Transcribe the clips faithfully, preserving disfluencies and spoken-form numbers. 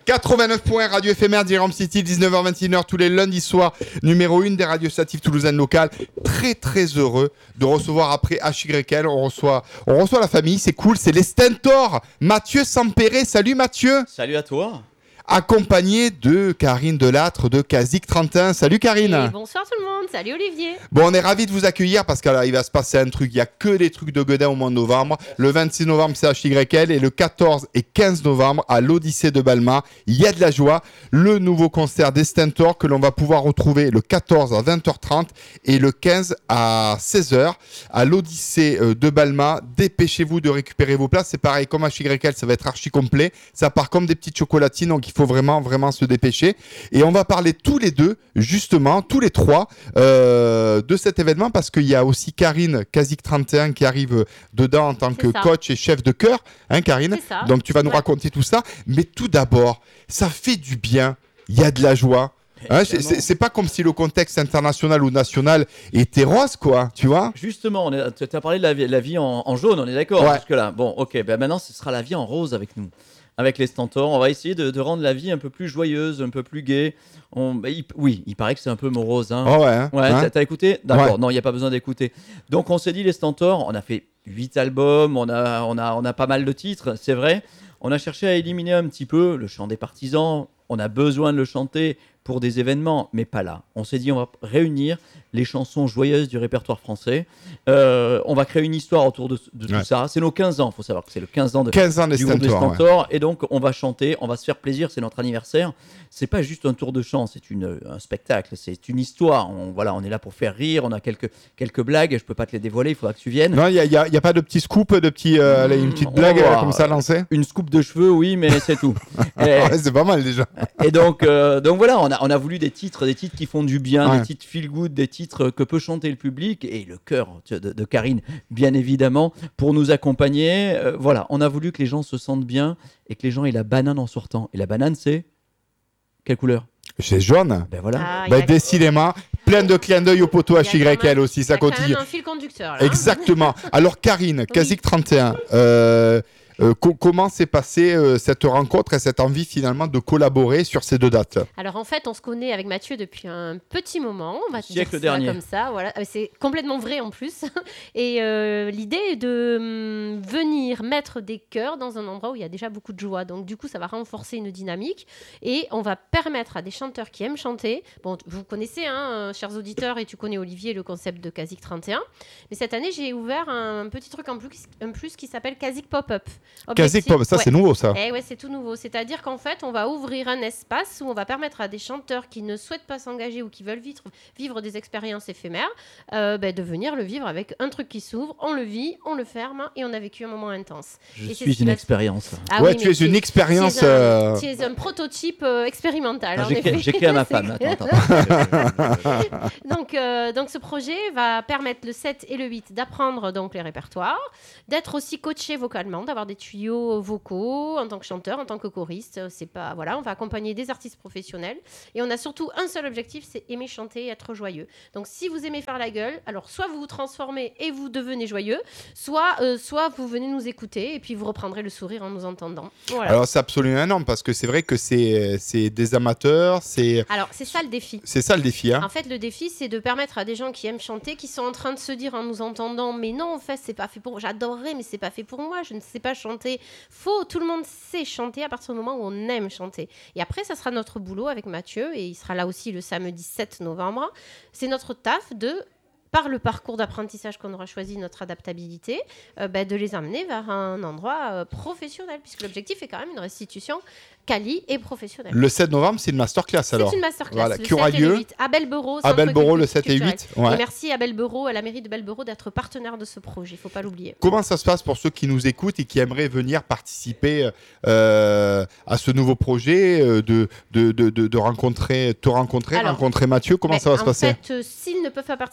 quatre-vingt-neuf points Radio Éphémère d'Iram City, dix-neuf heures vingt et une heures tous les lundis soirs, numéro un des radios associatives toulousaines locales. Très très heureux de recevoir après H Y L, on reçoit, on reçoit la famille, c'est cool, c'est les Stentors. Mathieu Sampéré, salut Mathieu. Salut à toi. Accompagné de Karine Delattre de Kazik trente et un. Salut Karine. Et bonsoir tout le monde, salut Olivier. Bon, on est ravis de vous accueillir parce qu'il va se passer un truc, il n'y a que des trucs de Guedin au mois de novembre. Le vingt-six novembre, c'est H Y L et le quatorze et quinze novembre, à l'Odyssée de Balma, il y a de la joie. Le nouveau concert des Stentors que l'on va pouvoir retrouver le quatorze à vingt heures trente et le quinze à seize heures à l'Odyssée de Balma. Dépêchez-vous de récupérer vos places. C'est pareil, comme H Y L, ça va être archi complet. Ça part comme des petites chocolatines, donc il faut faut vraiment, vraiment se dépêcher. Et on va parler tous les deux, justement, tous les trois, euh, de cet événement parce qu'il y a aussi Karine Kazik trente et un qui arrive dedans en tant C'est que ça. coach et chef de chœur, hein Karine. C'est ça. Donc tu vas nous Ouais. raconter tout ça. Mais tout d'abord, ça fait du bien, il y a de la joie. Hein, c'est, c'est, c'est pas comme si le contexte international ou national était rose, quoi, tu vois. Justement, tu as parlé de la vie, la vie en, en jaune, on est d'accord Ouais. jusque-là. Bon, ok, ben maintenant ce sera la vie en rose avec nous. Avec les Stentors, on va essayer de, de rendre la vie un peu plus joyeuse, un peu plus gaie. On, bah, il- oui, il paraît que c'est un peu morose. Hein. Oh ouais, hein, Ouais, hein. t'as, t'as écouté? D'accord, Ouais. non, il n'y a pas besoin d'écouter. Donc on s'est dit, les Stentors, on a fait huit albums, on a, on, a, on a pas mal de titres, c'est vrai. On a cherché à éliminer un petit peu le chant des partisans. On a besoin de le chanter pour des événements, mais pas là. On s'est dit, on va réunir les chansons joyeuses du répertoire français. Euh, on va créer une histoire autour de, de Ouais. tout ça. C'est nos quinze ans, il faut savoir que c'est le quinze ans de, quinze ans des du groupe des Stentors. ouais. Stentors. Et donc, on va chanter, on va se faire plaisir, c'est notre anniversaire. C'est pas juste un tour de chant, c'est une, un spectacle, c'est une histoire. On, voilà, on est là pour faire rire, on a quelques, quelques blagues, je peux pas te les dévoiler, il faudra que tu viennes. Non, il n'y a, y a- y a pas de petit scoop, de petit, euh, allez, une petite on blague va euh, voir. comme ça lancée. Une scoop de cheveux, oui, mais c'est tout. Et, Ouais, c'est pas mal déjà. et donc, euh, donc voilà, on a, on a voulu des titres, des titres qui font du bien, Ouais. des titres feel good, des titres que peut chanter le public et le cœur de, de Karine, bien évidemment, pour nous accompagner. Euh, voilà, on a voulu que les gens se sentent bien et que les gens aient la banane en sortant. Et la banane, c'est quelle couleur? C'est jaune. Ben voilà. Ah, il y Bah, a- décidément, plein de clins d'œil au poteau il y a H Y quand même- L aussi, il y ça a quand continue. même un fil conducteur là. Exactement. Alors Karine, Kazik trente et un, euh, euh, co- comment s'est passée euh, cette rencontre et cette envie finalement de collaborer sur ces deux dates? Alors en fait, on se connaît avec Mathieu depuis un petit moment, on va te dire Siècle ça dernier. comme ça. Voilà, Euh, c'est complètement vrai en plus. Et euh, l'idée est de hum, venir mettre des chœurs dans un endroit où il y a déjà beaucoup de joie. Donc du coup, ça va renforcer une dynamique et on va permettre à des chanteurs qui aiment chanter. Bon, t- vous connaissez, hein, euh, chers auditeurs, et tu connais Olivier le concept de Kazik trente et un. Mais cette année, j'ai ouvert un petit truc en plus, un plus qui s'appelle Kazik Pop-up. Kazik Objectif- Pop, ça ouais. c'est nouveau ça. Eh ouais, c'est tout nouveau. C'est-à-dire qu'en fait, on va ouvrir un espace où on va permettre à des chanteurs qui ne souhaitent pas s'engager ou qui veulent vivre, vivre des expériences éphémères euh, ben, de venir le vivre avec un truc qui s'ouvre, on le vit, on le ferme et on a vécu un moment intense. Je Et c'est suis ce qui une va- expérience. Ah Ouais, oui, tu mais es une tu expérience. Tu es un, euh, tu es un prototype euh, expérimental. Ah, en J'écris effet. j'écris à ma femme. Attends, attends. donc, euh, donc ce projet va permettre le sept et le huit d'apprendre donc les répertoires, d'être aussi coaché vocalement, d'avoir des tuyaux vocaux en tant que chanteur, en tant que choriste. C'est pas voilà, on va accompagner des artistes professionnels et on a surtout un seul objectif, c'est aimer chanter et être joyeux. Donc si vous aimez faire la gueule, alors soit vous vous transformez et vous devenez joyeux, soit euh, soit vous venez nous écouter et puis vous reprendrez le sourire en nous entendant. Voilà. Alors c'est absolument énorme parce que c'est vrai que c'est, c'est des amateurs, c'est, Alors c'est ça le défi. c'est ça le défi. Hein. En fait, le défi, c'est de permettre à des gens qui aiment chanter, qui sont en train de se dire en nous entendant, mais non, en fait, c'est pas fait pour. J'adorerais, mais c'est pas fait pour moi. Je ne sais pas chanter. Faux. Tout le monde sait chanter à partir du moment où on aime chanter. Et après, ça sera notre boulot avec Mathieu, et il sera là aussi le samedi sept novembre. C'est notre taf de, par le parcours d'apprentissage qu'on aura choisi, notre adaptabilité, euh, bah, de les emmener vers un endroit euh, professionnel, puisque l'objectif est quand même une restitution quali et professionnelle. Le sept novembre, c'est une masterclass alors. C'est une masterclass. Voilà, le qui aura sept et le lieu huit, à Bellebeau. à Bellebeau le sept et huit. Ouais. Et merci à Bellebeau, à la mairie de Bellebeau, d'être partenaire de ce projet. Il ne faut pas l'oublier. Comment ça se passe pour ceux qui nous écoutent et qui aimeraient venir participer euh, à ce nouveau projet, euh, de, de, de, de, de rencontrer, te rencontrer, Alors, rencontrer Mathieu? Comment Mais ça va se en passer? fait, euh, s'ils ne peuvent pas participer à la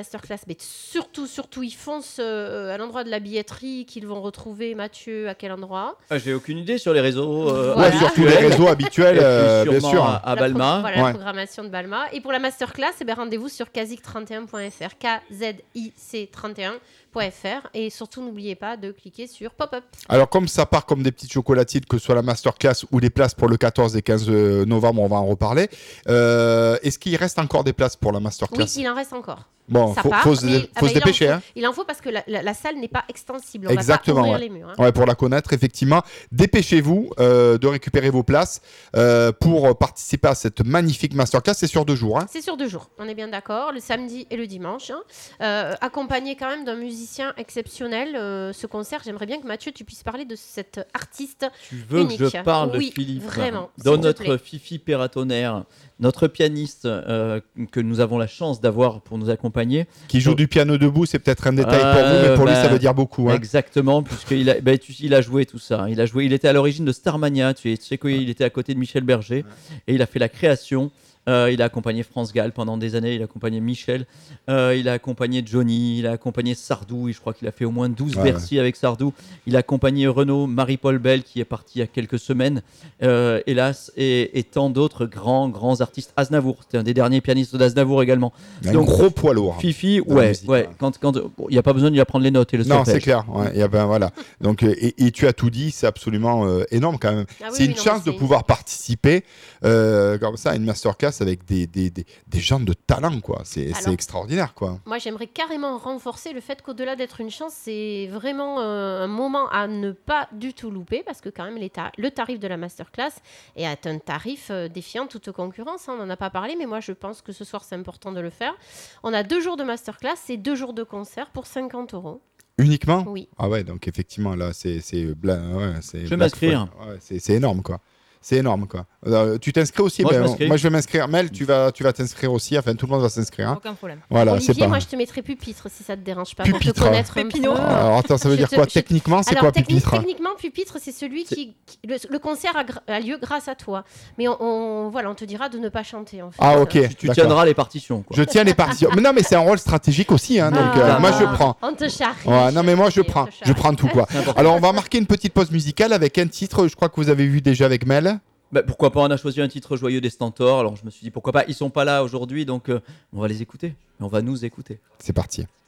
masterclass, mais surtout, surtout, ils foncent euh, à l'endroit de la billetterie qu'ils vont retrouver. Mathieu, à quel endroit? Ah, j'ai aucune idée sur les réseaux. Euh, Voilà. Ouais, sur tous les réseaux habituels, euh, bien sûr. À, à La Balma. pro- voilà, Ouais. la programmation de Balma. Et pour la masterclass, eh ben, rendez-vous sur kazik trente et un point f r, K Z I C trente et un point f r. Et surtout, n'oubliez pas de cliquer sur pop-up. Alors, comme ça part comme des petites chocolatines, que ce soit la masterclass ou les places pour le quatorze et quinze novembre, on va en reparler. Euh, est-ce qu'il reste encore des places pour la Oui, masterclass? il en reste encore. Bon, Ça faut, part, faut se, mais- dé- ah faut bah, se il en dépêcher. faut. Hein. Il en faut parce que la, la- la salle n'est pas extensible. On Exactement, va pas ouvrir ouais. les murs. hein. Ouais, pour la connaître, effectivement, dépêchez-vous euh, de récupérer vos places euh, pour participer à cette magnifique masterclass. C'est sur deux jours. Hein. C'est sur deux jours, on est bien d'accord, le samedi et le dimanche. hein. Euh, accompagné quand même d'un musicien exceptionnel. euh, ce concert, j'aimerais bien que Mathieu, tu puisses parler de cet artiste. Tu veux Unique. que je parle Oui, de Philippe vraiment, dans s'il te notre plaît. Fifi Pératonnerre, notre pianiste euh, que nous avons la chance d'avoir pour nous accompagner. Qui joue Donc- du piano debout, c'est peut-être un détail pour vous, Euh, mais pour lui, bah, ça veut dire beaucoup. Hein. Exactement, puisqu'il a, bah, tu- il a joué tout ça. Il a joué. Il était à l'origine de Starmania. Tu sais, tu sais qu'il était à côté de Michel Berger et il a fait la création. Euh, il a accompagné France Gall pendant des années. Il a accompagné Michel. Euh, il a accompagné Johnny. Il a accompagné Sardou. Et je crois qu'il a fait au moins douze Ouais, Bercy avec Sardou. Il a accompagné Renaud, Marie-Paul Bell qui est parti il y a quelques semaines, euh, hélas, et, et tant d'autres grands, grands artistes. Aznavour, c'était un des derniers pianistes d'Aznavour également. Un Donc, gros poids lourd. Fifi, Dans la ouais, musique, ouais. ouais. Quand, quand, bon, il n'y a pas besoin de lui apprendre les notes et le Non, solfège. c'est clair. Ouais, il y a, ben, voilà. Donc, euh, et, et tu as tout dit, c'est absolument euh, énorme quand même. Ah oui, c'est oui, une non, chance mais de c'est- pouvoir participer euh, comme ça à une masterclass avec des, des, des, des gens de talent, quoi. C'est, c'est Alors- extraordinaire, quoi. Moi, j'aimerais carrément renforcer le fait qu'au-delà d'être une chance, c'est vraiment euh, un moment à ne pas du tout louper parce que quand même les ta- le tarif de la masterclass est à un tarif euh, défiant toute concurrence. hein. On n'en a pas parlé, mais moi je pense que ce soir c'est important de le faire. On a deux jours de masterclass et deux jours de concert pour cinquante euros. Uniquement Oui. Ah ouais, donc effectivement, là, c'est. c'est, bla- ouais, c'est Je vais Black m'inscrire. Phone. Ouais, c'est, c'est énorme, quoi. C'est énorme, quoi. Euh, tu t'inscris aussi? Moi, je Ben, m'inscris. moi, je vais m'inscrire. Mel, tu vas, tu vas t'inscrire aussi. Enfin, tout le monde va s'inscrire. hein. Aucun problème. Voilà, Olivier, c'est pas. moi je te mettrai pupitre si ça te dérange pas pour Pupitre. te connaître un Pépino. peu. Alors, attends, ça veut Je dire te- quoi? je- Techniquement, c'est Alors, quoi, techni- pupitre? techniquement, pupitre, c'est celui qui. qui- le, le concert a, gra- a lieu grâce à toi. Mais on, on- voilà, on te dira de ne pas chanter. En fait. Ah, ok. Tu, tu d'accord. tiendras les partitions. Quoi. Je tiens les partitions. Mais non, mais c'est un rôle stratégique aussi. Hein, donc, Ah, euh, moi, je ah, prends. On te charrie. Ouais, non, mais moi, je On te prends. charrie. Je prends tout, quoi. C'est important. Alors, on va marquer une petite pause musicale avec un titre, je crois que vous avez vu déjà avec Mel. Bah, pourquoi pas, on a choisi un titre joyeux des Stentors. Alors je me suis dit pourquoi pas, ils sont pas là aujourd'hui, donc euh, on va les écouter. On va nous écouter. C'est parti.